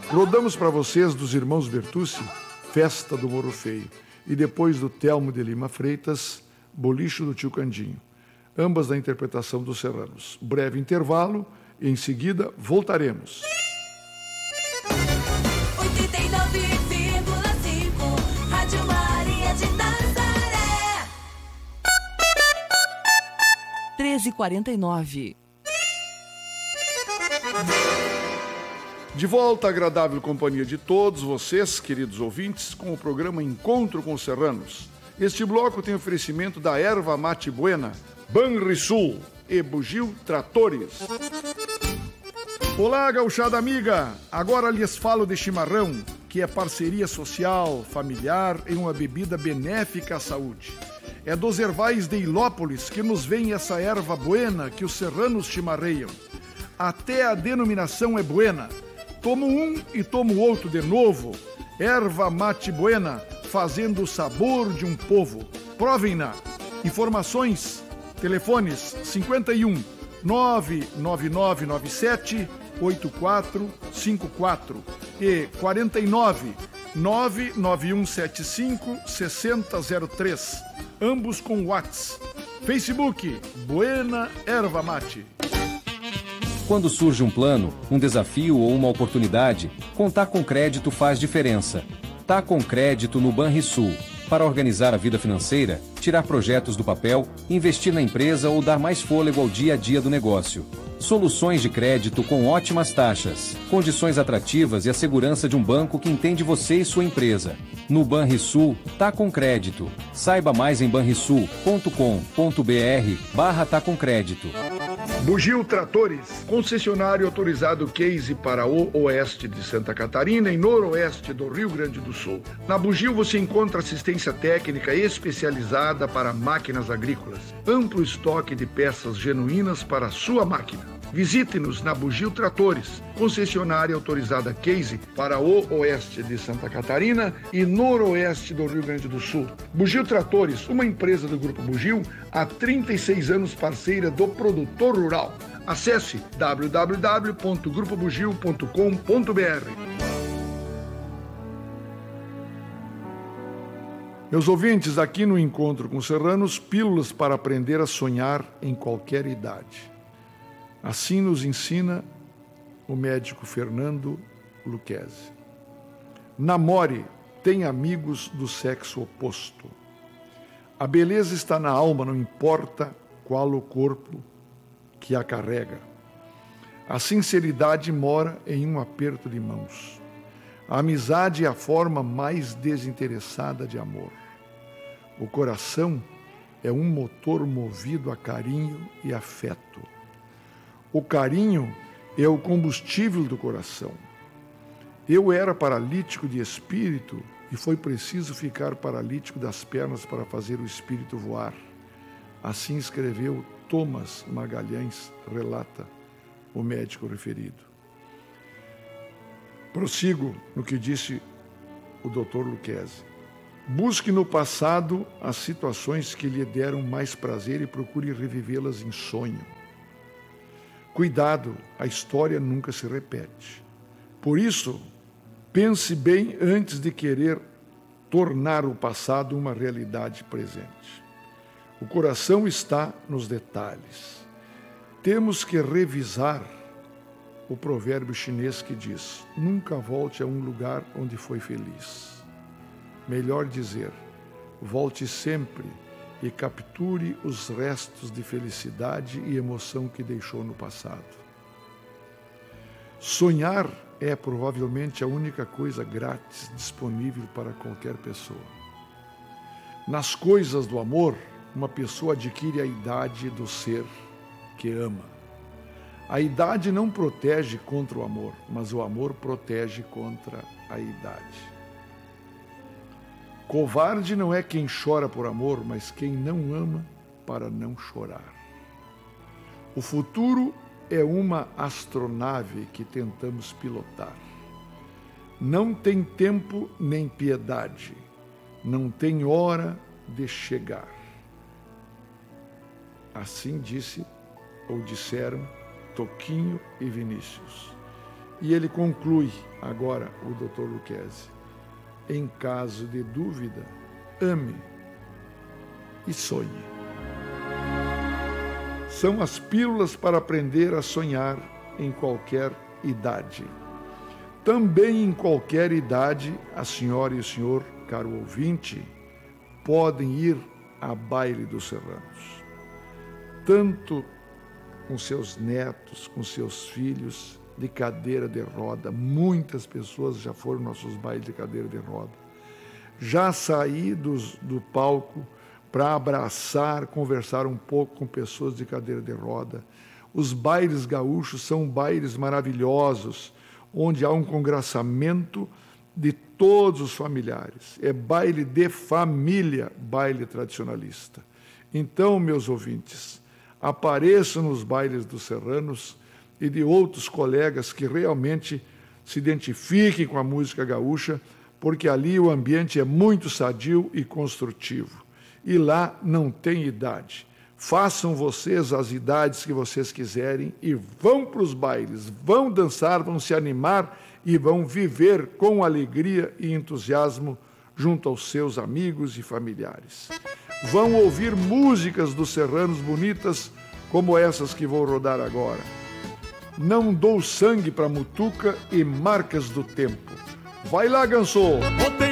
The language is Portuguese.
Rodamos para vocês dos Irmãos Bertucci, Festa do Morro Feio. E depois do Telmo de Lima Freitas, Bolicho do Tio Candinho. Ambas da interpretação dos Serranos. Breve intervalo e em seguida voltaremos. 89,5 Rádio Maria de Nazaré. 13h49. De volta à agradável companhia de todos vocês, queridos ouvintes, com o programa Encontro com os Serranos. Este bloco tem oferecimento da Erva Mate Buena, Banrisul e Bugio Tratores. Olá, gauchada amiga! Agora lhes falo de chimarrão, que é parceria social, familiar em uma bebida benéfica à saúde. É dos ervais de Ilópolis que nos vem essa erva buena que os serranos chimarreiam. Até a denominação é buena. Tomo um e tomo outro de novo. Erva Mate Buena, fazendo o sabor de um povo. Provem-na. Informações, telefones 51 99997 8454 e 49 99175 6003. Ambos com WhatsApp. Facebook, Buena Erva Mate. Quando surge um plano, um desafio ou uma oportunidade, contar com crédito faz diferença. Tá com crédito no Banrisul. Para organizar a vida financeira, tirar projetos do papel, investir na empresa ou dar mais fôlego ao dia a dia do negócio. Soluções de crédito com ótimas taxas, condições atrativas e a segurança de um banco que entende você e sua empresa. No Banrisul, tá com crédito. Saiba mais em banrisul.com.br/tá com crédito. Bugio Tratores, concessionário autorizado Case para o oeste de Santa Catarina e noroeste do Rio Grande do Sul. Na Bugio você encontra assistência técnica especializada para máquinas agrícolas, amplo estoque de peças genuínas para a sua máquina. Visite-nos na Bugio Tratores, concessionária autorizada Case para o oeste de Santa Catarina e noroeste do Rio Grande do Sul. Bugio Tratores, uma empresa do Grupo Bugio, há 36 anos parceira do produtor rural. Acesse www.grupobugio.com.br. Meus ouvintes, aqui no Encontro com Serranos, pílulas para aprender a sonhar em qualquer idade. Assim nos ensina o médico Fernando Lucchesi. Namore, tenha amigos do sexo oposto. A beleza está na alma, não importa qual o corpo que a carrega. A sinceridade mora em um aperto de mãos. A amizade é a forma mais desinteressada de amor. O coração é um motor movido a carinho e afeto. O carinho é o combustível do coração. Eu era paralítico de espírito e foi preciso ficar paralítico das pernas para fazer o espírito voar. Assim escreveu Thomas Magalhães, relata o médico referido. Prossigo no que disse o Dr. Lucchesi. Busque no passado as situações que lhe deram mais prazer e procure revivê-las em sonho. Cuidado, a história nunca se repete. Por isso, pense bem antes de querer tornar o passado uma realidade presente. O coração está nos detalhes. Temos que revisar o provérbio chinês que diz: nunca volte a um lugar onde foi feliz. Melhor dizer, volte sempre e capture os restos de felicidade e emoção que deixou no passado. Sonhar é provavelmente a única coisa grátis disponível para qualquer pessoa. Nas coisas do amor, uma pessoa adquire a idade do ser que ama. A idade não protege contra o amor, mas o amor protege contra a idade. Covarde não é quem chora por amor, mas quem não ama para não chorar. O futuro é uma astronave que tentamos pilotar. Não tem tempo nem piedade, não tem hora de chegar. Assim disse ou disseram Toquinho e Vinícius. E ele conclui agora, o Dr. Lucchesi: em caso de dúvida, ame e sonhe. São as pílulas para aprender a sonhar em qualquer idade. Também em qualquer idade, a senhora e o senhor, caro ouvinte, podem ir a baile dos serranos. Tanto com seus netos, com seus filhos, de cadeira de roda. Muitas pessoas já foram nossos bailes de cadeira de roda. Já saí do palco para abraçar, conversar um pouco com pessoas de cadeira de roda. Os bailes gaúchos são bailes maravilhosos, onde há um congraçamento de todos os familiares. É baile de família, baile tradicionalista. Então, meus ouvintes, apareçam nos bailes dos serranos e de outros colegas que realmente se identifiquem com a música gaúcha, porque ali o ambiente é muito sadio e construtivo. E lá não tem idade. Façam vocês as idades que vocês quiserem e vão para os bailes, vão dançar, vão se animar e vão viver com alegria e entusiasmo junto aos seus amigos e familiares. Vão ouvir músicas dos serranos bonitas como essas que vou rodar agora. Não dou sangue para mutuca e marcas do tempo. Vai lá, Gansô!